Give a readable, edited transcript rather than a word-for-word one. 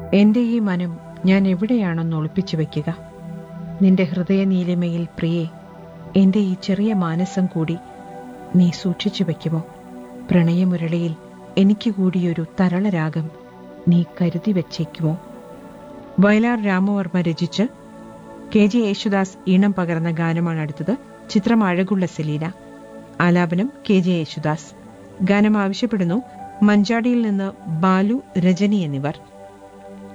എന്റെ ഈ മനം ഞാൻ എവിടെയാണെന്ന് ഒളിപ്പിച്ചു വയ്ക്കുക? നിന്റെ ഹൃദയ നീലിമയിൽ പ്രിയേ, എന്റെ ഈ ചെറിയ മാനസം കൂടി നീ സൂക്ഷിച്ചു വയ്ക്കുമോ? പ്രണയമുരളിയിൽ എനിക്ക് കൂടിയൊരു തരളരാഗം നീ കരുതി വച്ചേക്കുമോ? വയലാർ രാമവർമ്മ രചിച്ച് KJ യേശുദാസ് ഈണം പകർന്ന ഗാനമാണ് അടുത്തത്. ചിത്രം അഴകുള്ള സെലീന. ആലാപനം KJ യേശുദാസ്. ഗാനം ആവശ്യപ്പെടുന്നു മഞ്ചാടിയിൽ നിന്ന് ബാലു, രജനി എന്നിവർ.